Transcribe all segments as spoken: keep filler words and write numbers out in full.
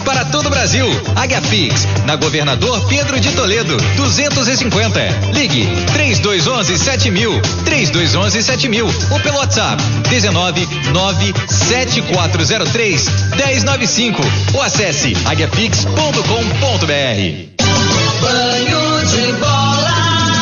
para todo o Brasil. Águiapix, na Governador Pedro de Toledo, duzentos e cinquenta. Ligue três dois um um sete mil, três dois um um sete mil ou pelo WhatsApp dezenove nove sete quatro zero três um zero nove cinco ou acesse águiapix ponto com ponto br. Banho de bola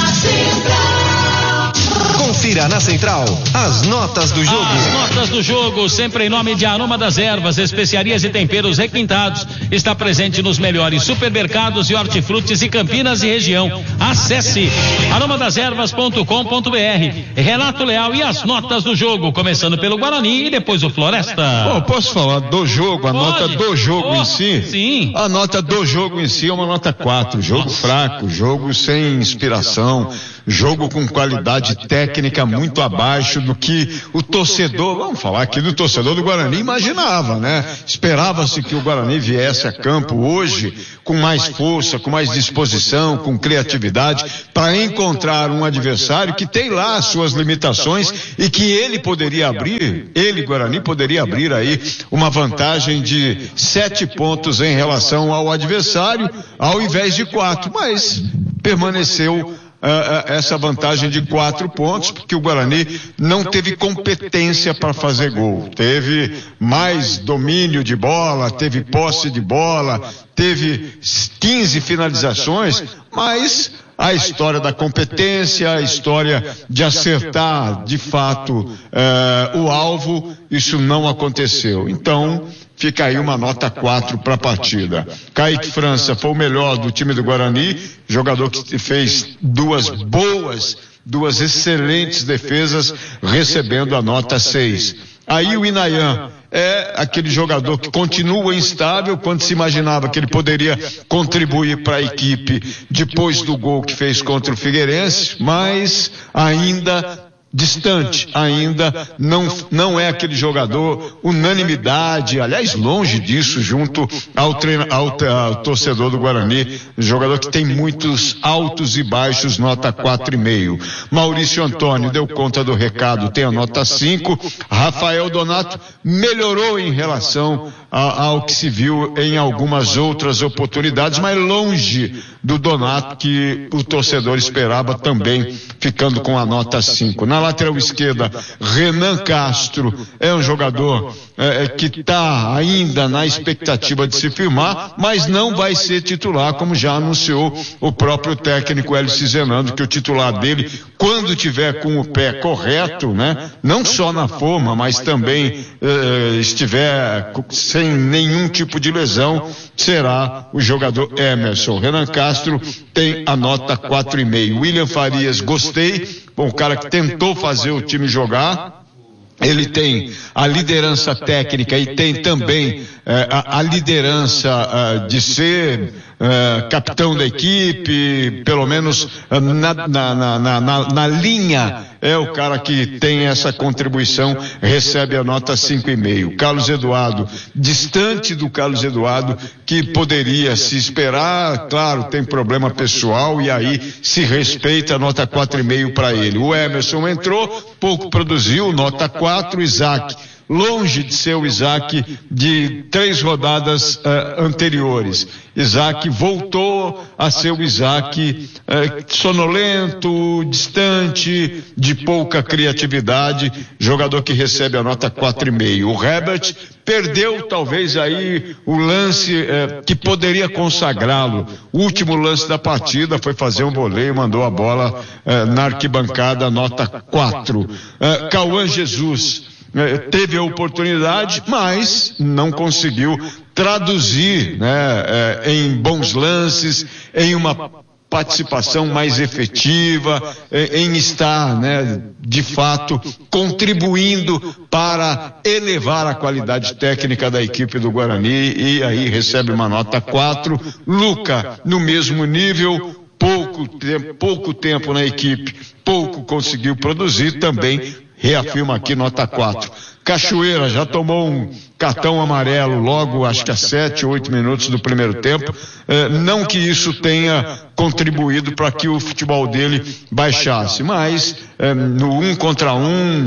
Central. Confira na Central as notas do jogo. As notas do jogo, sempre em nome de Aroma das Ervas, especiarias e temperos requintados. Está presente nos melhores supermercados e hortifrutis de Campinas e região. Acesse aroma das ervas ponto com ponto br. Renato Leal e as notas do jogo, começando pelo Guarani e depois o Floresta. Bom, posso falar do jogo, a Pode. nota do jogo Oh, em si? Sim. A nota do jogo em si é uma nota quatro, jogo Nossa. fraco, jogo sem inspiração, jogo com qualidade técnica muito abaixo do que o torcedor, vamos falar aqui do torcedor do Guarani, imaginava, né? Esperava-se que o Guarani viesse a campo hoje com mais força, com mais disposição, com criatividade, para encontrar um adversário que tem lá as suas limitações e que ele poderia abrir, ele, Guarani, poderia abrir aí uma vantagem de sete pontos em relação ao adversário, ao invés de quatro, mas permaneceu Uh, uh, essa vantagem de quatro pontos, porque o Guarani não teve competência para fazer gol. Teve mais domínio de bola, teve posse de bola, teve quinze finalizações, mas a história da competência, a história de acertar de fato uh, o alvo, isso não aconteceu. Então, fica aí uma nota quatro para a partida. Kaique França foi o melhor do time do Guarani, jogador que fez duas boas, duas excelentes defesas, recebendo a nota seis. Aí o Inayan é aquele jogador que continua instável, quando se imaginava que ele poderia contribuir para a equipe depois do gol que fez contra o Figueirense, mas ainda distante, ainda não, não é aquele jogador unanimidade, aliás, longe disso, junto ao, treino, ao, ao torcedor do Guarani, jogador que tem muitos altos e baixos, nota quatro e meio. Maurício Antônio deu conta do recado, tem a nota cinco. Rafael Donato melhorou em relação a, ao que se viu em algumas outras oportunidades, mas longe do Donato que o torcedor esperava, também ficando com a nota cinco. Na lateral esquerda, Renan Castro é um jogador é, que está ainda na expectativa de se firmar, mas não vai ser titular, como já anunciou o próprio técnico Hélio Cizenando, que o titular dele, quando tiver com o pé correto, né, não só na forma, mas também é, estiver sem nenhum tipo de lesão, será o jogador Emerson. Renan Castro tem a nota quatro e meio. William Farias, gostei, bom, o cara que tentou fazer o time jogar. Ele tem a liderança técnica e tem também eh, a, a liderança eh, de ser eh, capitão da equipe, pelo menos eh, na, na, na, na, na, na linha, é o cara que tem essa contribuição, recebe a nota cinco e meio. Carlos Eduardo, distante do Carlos Eduardo, que poderia se esperar, claro, tem problema pessoal e aí se respeita a nota quatro e meio para ele. O Emerson entrou, pouco produziu, nota quatro. Isaac, longe de ser o Isaac de três rodadas uh, anteriores. Isaac voltou a ser o Isaac uh, sonolento, distante, de pouca criatividade, jogador que recebe a nota quatro e meio. O Herbert perdeu talvez aí o lance uh, que poderia consagrá-lo. O último lance da partida foi fazer um voleio, mandou a bola uh, na arquibancada, nota quatro. Uh, Cauã Jesus teve a oportunidade, mas não conseguiu traduzir, né, é, em bons lances, em uma participação mais efetiva, em estar, né, de fato, contribuindo para elevar a qualidade técnica da equipe do Guarani, e aí recebe uma nota quatro. Luca, no mesmo nível, pouco tempo, pouco tempo na equipe, pouco conseguiu produzir, também reafirma aqui nota quatro. Cachoeira já tomou um cartão amarelo logo, acho que a sete, oito minutos do primeiro tempo. Eh, não que isso tenha contribuído para que o futebol dele baixasse, mas eh, no um contra um,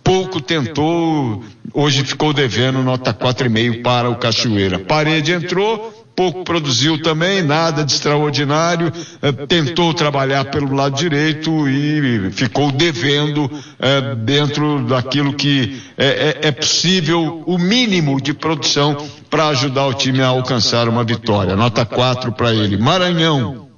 pouco tentou, hoje ficou devendo nota quatro vírgula cinco para o Cachoeira. Parede entrou, pouco produziu também, nada de extraordinário, eh, tentou trabalhar pelo lado direito e ficou devendo eh, dentro daquilo que é, é, é possível, o mínimo de produção para ajudar o time a alcançar uma vitória. Nota quatro para ele. Maranhão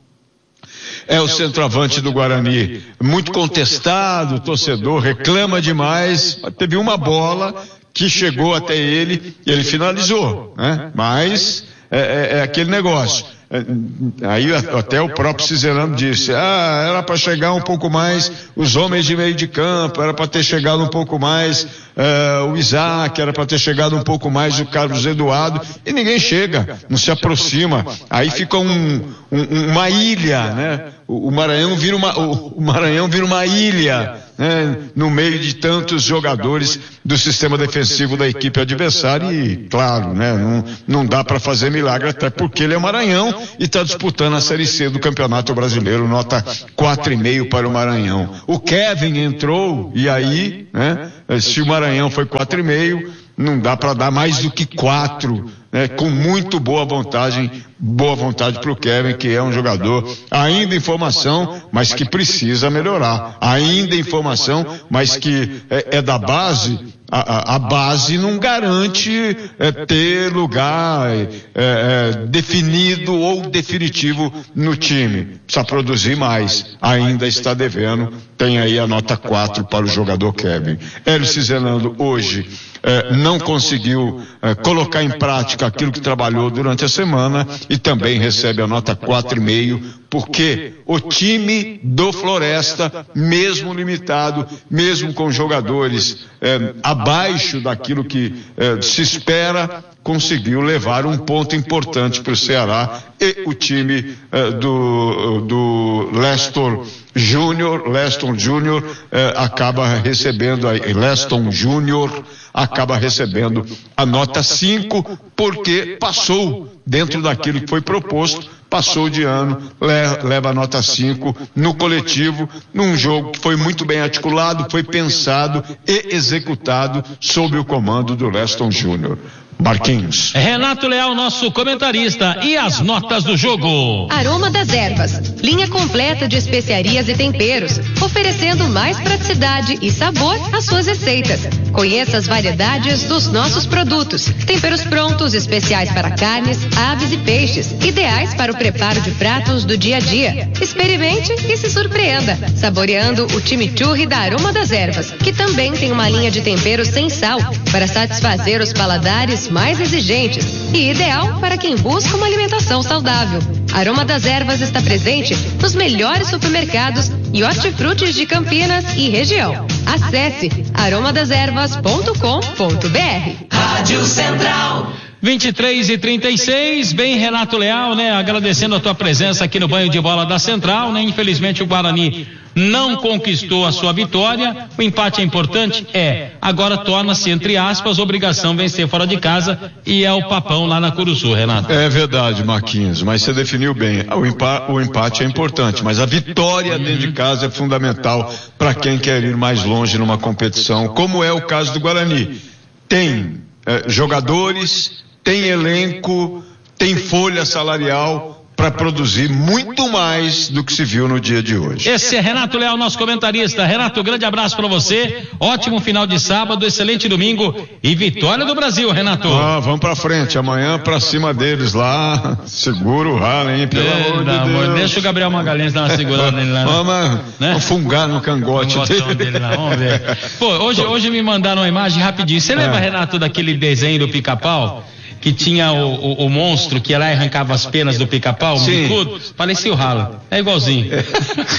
é o centroavante do Guarani, muito contestado, o torcedor reclama demais, teve uma bola que chegou até ele e ele finalizou, né? Mas É, é, é aquele negócio. É, aí até o próprio Cizerano disse, ah, era para chegar um pouco mais os homens de meio de campo, era para ter chegado um pouco mais uh, o Isaac, era para ter chegado um pouco mais o Carlos Eduardo, e ninguém chega, não se aproxima. Aí fica um, um, uma ilha, né? O, o Maranhão vira uma, o, o Maranhão vira uma ilha, né? No meio de tantos jogadores do sistema defensivo da equipe adversária e, claro, né? Não, não dá para fazer milagre, até porque ele é Maranhão e está disputando a Série C do Campeonato Brasileiro, nota quatro vírgula cinco para o Maranhão. O Kevin entrou e aí, né? Se o Maranhão foi quatro vírgula cinco, não dá para dar mais do que quatro, né? Com muito boa vontade, boa vontade para o Kevin, que é um jogador ainda em formação, mas que precisa melhorar. Ainda em formação, mas que é, é da base. A, a, a base não garante é, ter lugar é, é, definido ou definitivo no time. Precisa produzir mais. Ainda está devendo. Tem aí a nota quatro para o jogador Kevin. Hélio Cizelando hoje é, não conseguiu é, colocar em prática aquilo que trabalhou durante a semana e também recebe a nota quatro vírgula cinco, porque o time do Floresta, mesmo limitado, mesmo com jogadores é, abaixo daquilo que é, se espera, conseguiu levar um ponto importante para o Ceará, e o time eh, do, do Leston Júnior, Leston Júnior eh, acaba recebendo, aí, Leston Júnior acaba recebendo a nota cinco, porque passou dentro daquilo que foi proposto, passou de ano, le, leva a nota cinco no coletivo, num jogo que foi muito bem articulado, foi pensado e executado sob o comando do Leston Júnior. Marquinhos. Renato Leal, nosso comentarista, e as notas do jogo. Aroma das Ervas, linha completa de especiarias e temperos, oferecendo mais praticidade e sabor às suas receitas. Conheça as variedades dos nossos produtos. Temperos prontos, especiais para carnes, aves e peixes, ideais para o preparo de pratos do dia a dia. Experimente e se surpreenda, saboreando o chimichurri da Aroma das Ervas, que também tem uma linha de temperos sem sal, para satisfazer os paladares mais exigentes e ideal para quem busca uma alimentação saudável. Aroma das Ervas está presente nos melhores supermercados e hortifrutis de Campinas e região. Acesse aroma das ervas ponto com ponto br. Rádio Central. vinte e três e trinta e seis, bem, Renato Leal, né? Agradecendo a tua presença aqui no Banho de Bola da Central, né? Infelizmente o Guarani não conquistou a sua vitória. O empate é importante? É. Agora torna-se, entre aspas, obrigação vencer fora de casa, e é o papão lá na Curuçu, Renato. É verdade, Marquinhos, mas você definiu bem. O, empa, o empate é importante, mas a vitória uhum. dentro de casa é fundamental para quem quer ir mais longe numa competição, como é o caso do Guarani. Tem eh, jogadores, tem elenco, tem folha salarial para produzir muito mais do que se viu no dia de hoje. Esse é Renato Leal, nosso comentarista. Renato, grande abraço para você, ótimo final de sábado, excelente domingo e vitória do Brasil, Renato. Ah, vamos para frente, amanhã para cima deles lá, segura o ralo, hein, pelo é, amor de Deus. Amor, deixa o Gabriel Magalhães dar uma segurada nele lá. Vamos né? fungar no cangote dele. dele lá, vamos ver. Pô, hoje, hoje me mandaram uma imagem rapidinho, você lembra, é. Renato, daquele desenho do Pica-Pau? Que tinha o, o, o monstro que ia lá e arrancava as penas do pica-pau, um bicudo, parecia o ralo. É igualzinho. É,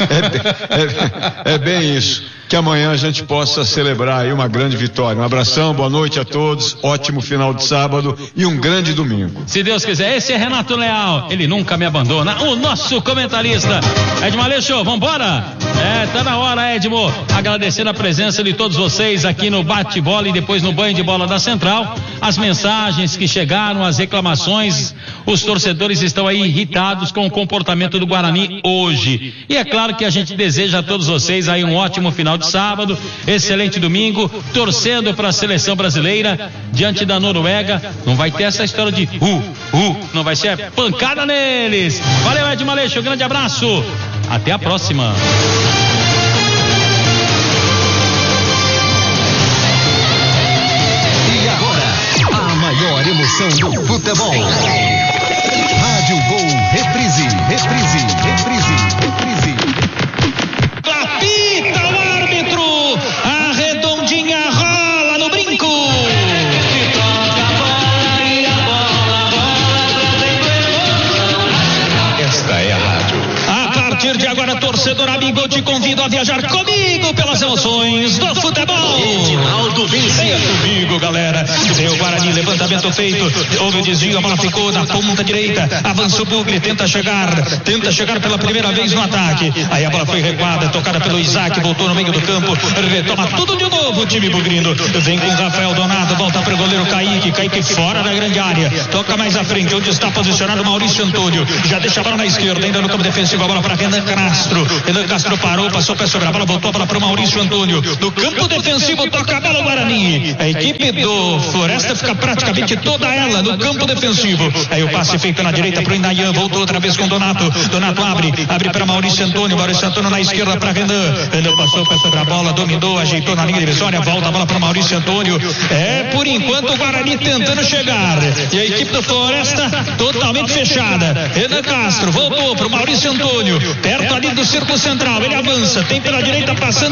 é, é, é bem isso. Que amanhã a gente possa celebrar aí uma grande vitória. Um abração, boa noite a todos, ótimo final de sábado e um grande domingo. Se Deus quiser, esse é Renato Leal, ele nunca me abandona, o nosso comentarista. Edmo Aleixo, vambora? É, tá na hora, Edmo. Agradecendo a presença de todos vocês aqui no Bate-Bola e depois no Banho de Bola da Central, as mensagens que chegaram, as reclamações, Os torcedores estão aí irritados com o comportamento do Guarani hoje. E é claro que a gente deseja a todos vocês aí um ótimo final de sábado, excelente domingo, torcendo para a seleção brasileira diante da Noruega. Não vai ter essa história de uh, uh, não vai ser pancada neles. Valeu, Ed Maleixo, um grande abraço. Até a próxima. Maior emoção do futebol. Rádio Gol, reprise, reprise, reprise, reprise. Apita o árbitro, a redondinha rola no brinco. Se toca a bola e a bola rola. Esta é a rádio. A partir de agora, torcedor amigo, te convido a viajar comigo pelas emoções do futebol. Edinaldo Vinci. Venha comigo, galera. Seu Guarani, levantamento feito. Houve o desvio, a bola ficou na ponta direita. Avança o Bugre, tenta chegar. Tenta chegar pela primeira vez no ataque. Aí a bola foi recuada, tocada pelo Isaac, voltou no meio do campo. Retoma tudo de novo o time bugrino. Vem com o Rafael Donato, volta para o goleiro Kaique. Kaique fora da grande área. Toca mais à frente, onde está posicionado o Maurício Antônio. Já deixa a bola na esquerda, ainda no campo defensivo. A bola para Renan Castro. Renan Castro parou, passou para sobre a bola, voltou a bola para o Maurício Antônio. No campo defensivo, toca a bola o Guarani. A equipe do Floresta fica praticamente toda ela no campo defensivo. Aí o passe feito na direita para o Indayan, voltou outra vez com Donato. Donato abre, abre para Maurício Antônio. Maurício Antônio na esquerda para Renan. Renan passou para sobre a bola, dominou, ajeitou na linha divisória, volta a bola para Maurício Antônio. É por enquanto o Guarani tentando chegar. E a equipe do Floresta totalmente fechada. Renan Castro voltou para o Maurício Antônio, perto ali do círculo central. Ele avança, tem pela direita passando